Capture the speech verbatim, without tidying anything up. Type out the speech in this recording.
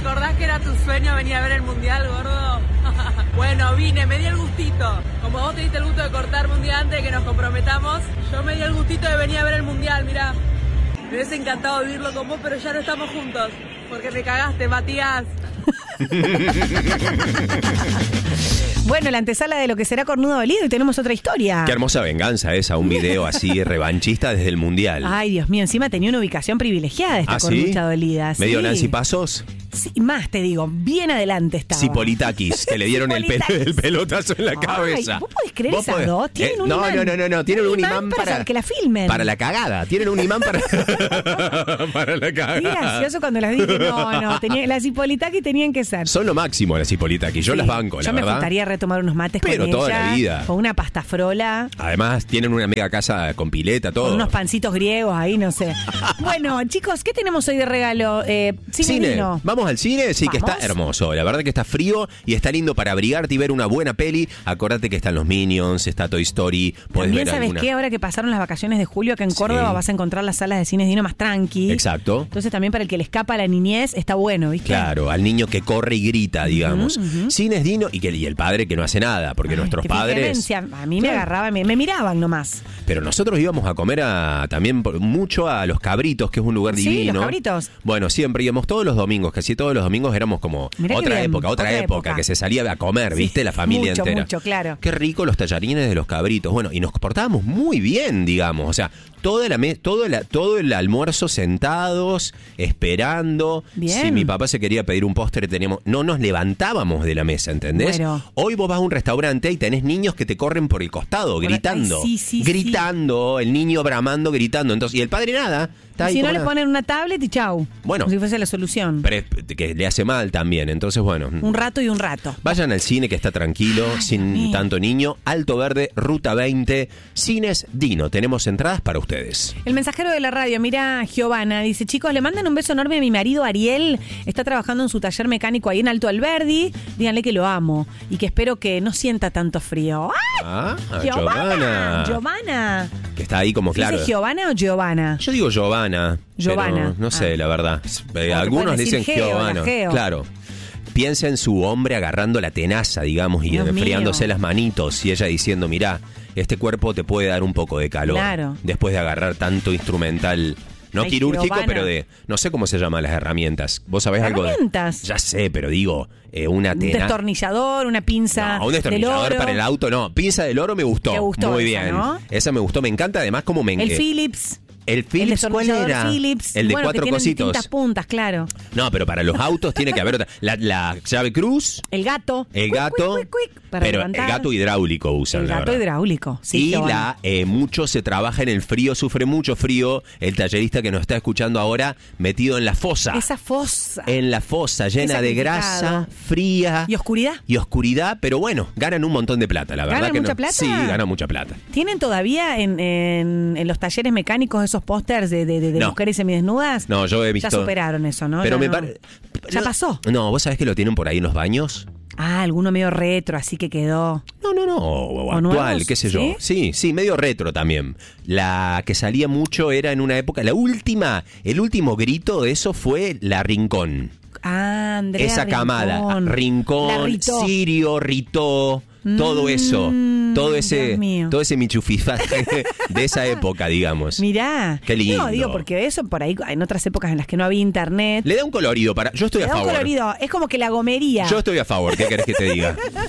acordás que era tu sueño venir a ver el mundial, gordo? Bueno, vine, me di el gustito. Como vos te diste el gusto de cortarme un día antes de que nos comprometamos, yo me di el gustito de venir a ver el mundial, mirá. Me hubiese encantado vivirlo con vos, pero ya no estamos juntos. Porque me cagaste, Matías. Bueno, la antesala de lo que será Cornudo Dolido y tenemos otra historia. Qué hermosa venganza esa, un video así revanchista desde el Mundial. Ay, Dios mío, encima tenía una ubicación privilegiada esta ¿Ah, cornucha sí? dolida. ¿Medio sí. Nancy Pasos? Sí, más te digo, bien adelante estaba. Cipolitakis, que le dieron el, pe- el pelotazo en la Ay, cabeza. ¿vos podés creer ¿Vos esas podés? dos? Tienen Eh, un no, imán. no, no, no, no, tienen un imán para, para que la filmen. Para la cagada, tienen un imán para para la Qué cagada. gracioso cuando las dije. No, no, tenía, las Cipolitakis tenían que ser. Son lo máximo las Cipolitakis, yo Sí, las banco, la yo me verdad. gustaría retomar unos mates Pero con toda ella, la vida. con una pasta frola, Además tienen una mega casa con pileta, todo. con unos pancitos griegos ahí, no sé. Bueno, chicos, ¿qué tenemos hoy de regalo? Eh, cine, Cine. vino. Vamos al cine, sí, que ¿Vamos? está hermoso. La verdad que está frío y está lindo para abrigarte y ver una buena peli. Acordate que están los Minions, está Toy Story, puedes También ver sabes alguna. qué, ahora que pasaron las vacaciones de julio acá en Sí. Córdoba vas a encontrar las salas de cines Dino más tranqui. Exacto. Entonces también para el que le escapa a la niñez está bueno, ¿viste? Claro, al niño que corre y grita, digamos. Ujú, ujú. Cines Dino y, que, y el padre que no hace nada, porque Ay, nuestros qué padres... diferencia. A mí me Claro. agarraban, me, me miraban nomás. Pero nosotros íbamos a comer a, también por- mucho a Los Cabritos, que es un lugar Sí, divino. Los Cabritos. Bueno, siempre íbamos todos los domingos, casi todos los domingos éramos como Mirá qué otra bien, época, otra, otra época, época. que se salía a comer, Sí, ¿viste? La familia mucho, entera. mucho, claro. Qué rico los tallarines de Los Cabritos. Bueno, y nos portábamos muy bien, digamos. O sea, toda la me- todo, la, todo el almuerzo sentados, esperando. Bien. Si mi papá se quería pedir un postre, teníamos, no nos levantábamos de la mesa, ¿entendés? Bueno. Hoy vos vas a un restaurante y tenés niños que te corren por el costado, Bueno, gritando. ay, sí, sí, gritando, el niño bramando, gritando. Entonces, y el padre nada. Está ahí Si no como le nada. ponen una tablet y chau. Bueno. Como si fuese la solución. Pero es que le hace mal también. Entonces, bueno. Un rato y un rato. Vayan al cine que está tranquilo, Ay, sin Dios mío. tanto niño. Alto Verde, Ruta veinte, Cines Dino. Tenemos entradas para ustedes. El mensajero de la radio, mira, Giovanna, dice, chicos, le mandan un beso enorme a mi marido Ariel. Está trabajando en su taller mecánico ahí en Alto Alberdi. Díganle que lo amo y que espero que no sienta tanto frío. ¡Ay! Ah, a Giovanna, Giovanna. Giovanna. Que está ahí como ¿Se claro. dice Giovanna o Giovanna? Yo digo Giovanna. Giovanna. pero no sé, Ah. la verdad. Eh, te Algunos pueden decir dicen Geo, Giovanna. la Geo. Claro. Piensa en su hombre agarrando la tenaza, digamos, y Dios enfriándose mío. las manitos y ella diciendo, mirá, este cuerpo te puede dar un poco de calor. Claro. Después de agarrar tanto instrumental, no Ay, quirúrgico, Giovanna. pero de, no sé cómo se llaman las herramientas. ¿Vos sabés algo de...? ¿Herramientas? Ya sé, pero digo, eh, una Un tenaza... destornillador, una pinza. No, un destornillador del oro. para el auto, no. Pinza del oro me gustó. Te gustó Muy esa, bien. ¿no? Esa me gustó, me encanta. Además, como me El eh, Philips. El Philips, el ¿cuál destornillador era? Philips. El de bueno, que cuatro tienen cositos. distintas puntas, claro. No, pero para los autos tiene que haber otra. La, la llave cruz, El gato. el Cuic, gato, cuic, cuic, cuic, para pero levantar. el gato hidráulico usan. El la gato verdad. hidráulico. Sí, y Giovanna. la eh, mucho se trabaja en el frío, sufre mucho frío el tallerista que nos está escuchando ahora, metido en la fosa. Esa fosa. En la fosa, llena de sacrificado. grasa, fría. ¿Y oscuridad? Y oscuridad, pero bueno, ganan un montón de plata, la verdad. ¿Ganan que mucha no. plata? Sí, ganan mucha plata. ¿Tienen todavía en, en, en los talleres mecánicos esos pósters de, de, de, de No. mujeres semidesnudas? No, yo he visto. Ya superaron eso, ¿no? Pero Ya me no. pare- ¿Ya no, pasó? No, ¿vos sabés que lo tienen por ahí en los baños? Ah, alguno medio retro, así que quedó. No, no, no, o ¿O actual, nuevos? qué sé yo. ¿Sí? Sí, sí, medio retro también. La que salía mucho era en una época, la última, el último grito de eso fue La Rincón. Ah, Andrea Esa camada, Rincón. La Rincón, Ritó. Sirio, Ritó, todo Mm, eso, todo ese, Dios mío. todo ese michufifaje de esa época, digamos. Mirá. Qué lindo. No, digo, porque eso por ahí, en otras épocas en las que no había internet. Le da un colorido para. Yo estoy Le a da un favor. colorido. Es como que la gomería. Yo estoy a favor, ¿qué querés que te diga?